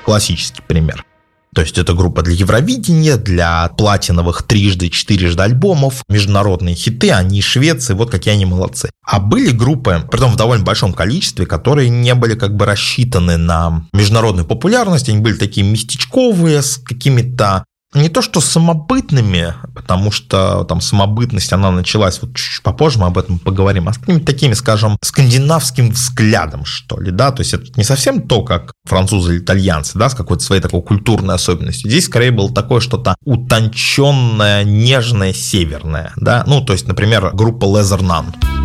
классический пример. То есть это группа для Евровидения, для платиновых 3-4 альбомов, международные хиты, они Швеции, вот какие они молодцы. А были группы, притом в довольно большом количестве, которые не были как бы рассчитаны на международную популярность, они были такие местечковые, с какими-то не то что самобытными, потому что там самобытность, она началась вот чуть-чуть попозже, мы об этом поговорим, а с какими-то такими, скажем, скандинавским взглядом, что ли, да, то есть это не совсем то, как французы или итальянцы, да, с какой-то своей такой культурной особенностью. Здесь скорее было такое что-то утонченное, нежное, северное, да, ну, то есть, например, группа Leather Nun.